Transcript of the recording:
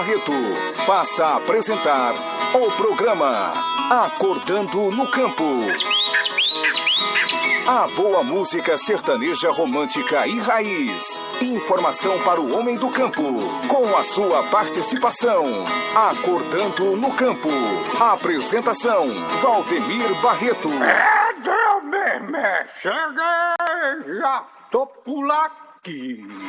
Barreto passa a apresentar o programa Acordando no Campo. A boa música sertaneja romântica e raiz. Informação para o homem do campo, com a sua participação. Acordando no Campo. Apresentação, Valdemir Barreto. Cheguei, já tô por aqui.